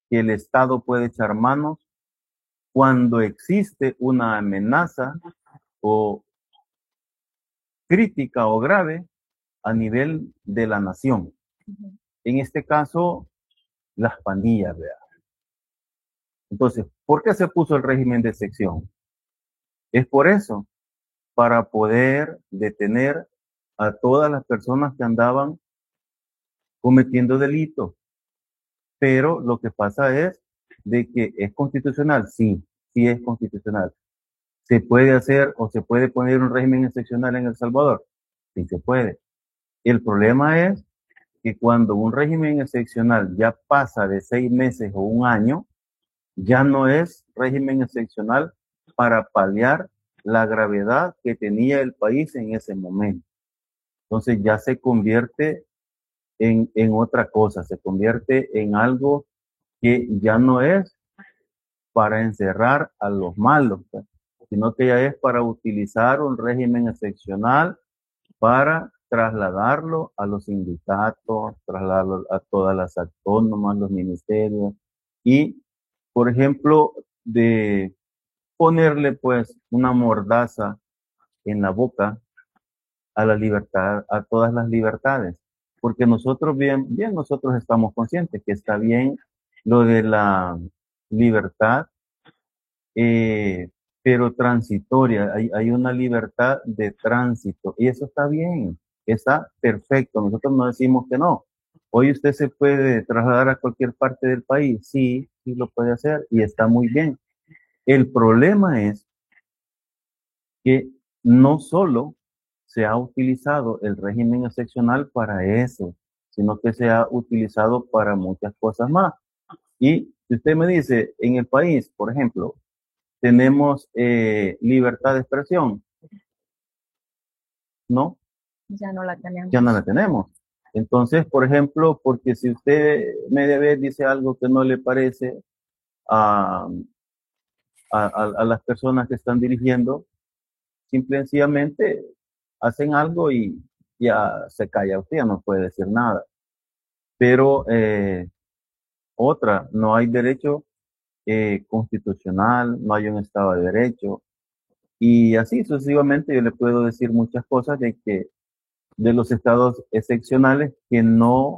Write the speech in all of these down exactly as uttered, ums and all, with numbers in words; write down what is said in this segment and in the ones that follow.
que el Estado puede echar manos cuando existe una amenaza o crítica o grave a nivel de la nación. Uh-huh. En este caso, las pandillas, ¿verdad? Entonces, ¿por qué se puso el régimen de excepción? Es por eso, para poder detener a todas las personas que andaban cometiendo delitos. Pero lo que pasa es de que es constitucional, sí, sí es constitucional. ¿Se puede hacer o se puede poner un régimen excepcional en El Salvador? Sí se puede. El problema es que cuando un régimen excepcional ya pasa de seis meses o un año, ya no es régimen excepcional para paliar la gravedad que tenía el país en ese momento. Entonces ya se convierte en, en otra cosa, se convierte en algo que ya no es para encerrar a los malos, pues, sino que ya es para utilizar un régimen excepcional para trasladarlo a los sindicatos, trasladarlo a todas las autónomas, los ministerios y, por ejemplo, de ponerle pues una mordaza en la boca a la libertad, a todas las libertades, porque nosotros bien, bien nosotros estamos conscientes que está bien lo de la libertad, eh, pero transitoria, hay, hay una libertad de tránsito y eso está bien, está perfecto, nosotros no decimos que no. Hoy usted se puede trasladar a cualquier parte del país, sí, sí lo puede hacer y está muy bien. El problema es que no solo se ha utilizado el régimen excepcional para eso, sino que se ha utilizado para muchas cosas más. Y si usted me dice, en el país, por ejemplo, tenemos eh, libertad de expresión, ¿no? Ya no la tenemos. Ya no la tenemos. Entonces, por ejemplo, porque si usted media vez dice algo que no le parece a, a, a las personas que están dirigiendo, simple y sencillamente hacen algo y ya se calla usted, ya no puede decir nada. Pero eh, otra, no hay derecho eh, constitucional, no hay un Estado de Derecho. Y así sucesivamente yo le puedo decir muchas cosas de que de los estados excepcionales que no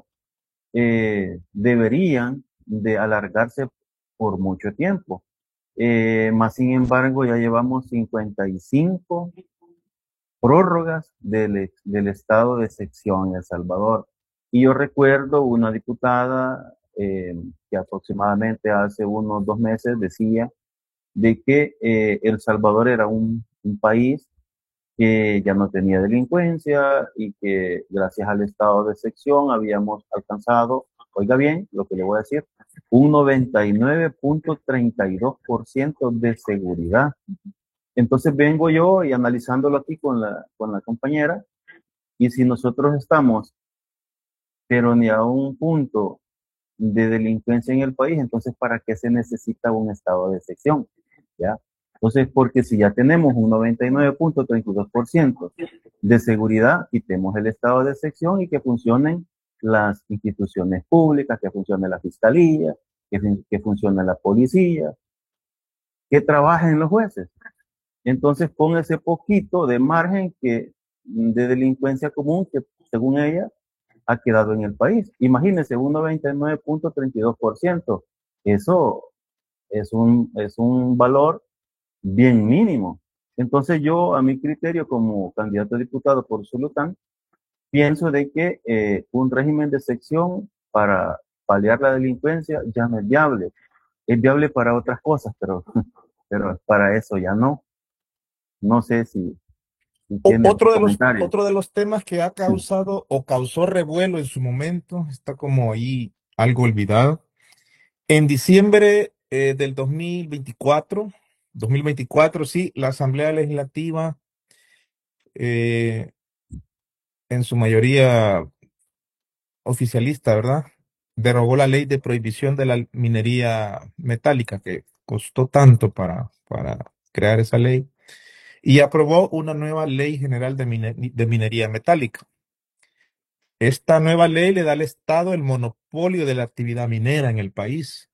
eh, deberían de alargarse por mucho tiempo. Eh, más sin embargo, ya llevamos cincuenta y cinco prórrogas del, del estado de excepción en El Salvador. Y yo recuerdo una diputada eh, que aproximadamente hace unos dos meses decía de que eh, El Salvador era un, un país que ya no tenía delincuencia y que gracias al estado de excepción habíamos alcanzado, oiga bien lo que le voy a decir, un noventa y nueve punto treinta y dos por ciento de seguridad. Entonces vengo yo y analizándolo aquí con la, con la compañera, y si nosotros estamos, pero ni a un punto de delincuencia en el país, entonces ¿para qué se necesita un estado de excepción? ¿Ya? Entonces, porque si ya tenemos un noventa y nueve punto treinta y dos por ciento de seguridad, quitemos el estado de excepción y que funcionen las instituciones públicas, que funcione la fiscalía, que, que funcione la policía, que trabajen los jueces. Entonces, con ese poquito de margen que, de delincuencia común que, según ella, ha quedado en el país. Imagínense, un noventa y nueve punto treinta y dos por ciento. Eso es un, es un valor bien mínimo. Entonces yo, a mi criterio, como candidato a diputado por Zulután, pienso de que eh, un régimen de excepción para paliar la delincuencia ya no es viable. Es viable para otras cosas, pero, pero para eso ya no. No sé si, si O- tiene algún Otro de los, comentario. otro de los temas que ha causado o causó revuelo en su momento, está como ahí algo olvidado. En diciembre eh, del dos mil veinticuatro, dos mil veinticuatro, sí, la Asamblea Legislativa, eh, en su mayoría oficialista, ¿verdad? Derogó la ley de prohibición de la minería metálica que costó tanto para, para crear esa ley y aprobó una nueva ley general de, mine- de minería metálica. Esta nueva ley le da al Estado el monopolio de la actividad minera en el país.